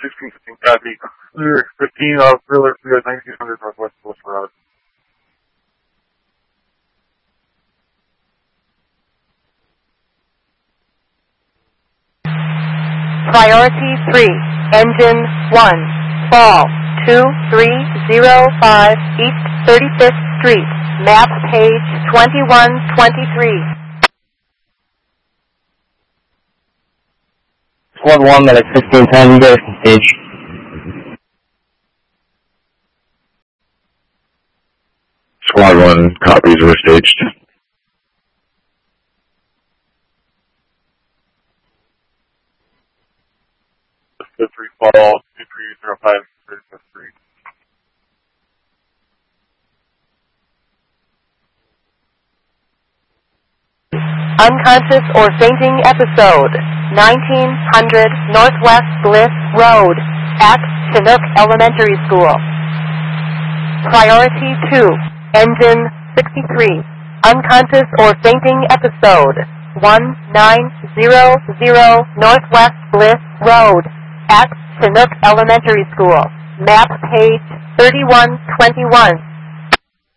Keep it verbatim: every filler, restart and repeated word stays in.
sixteen fifteen copy. Clear fifteen, uh, Thriller, clear nineteen hundred Northwest Wilson Road. Priority three, engine one, fall, two three zero five East thirty-fifth Street, map page twenty-one twenty-three. Squad one, that is fifteen ten, you guys can stage. Squad one, copies were staged. The three fall, two three zero five thirty-fifth Street. Unconscious or fainting episode, nineteen hundred Northwest Bliss Road, at Chinook Elementary School. Priority two, engine sixty-three, unconscious or fainting episode, one nine zero zero Northwest Bliss Road, at Chinook Elementary School, map page thirty-one twenty-one.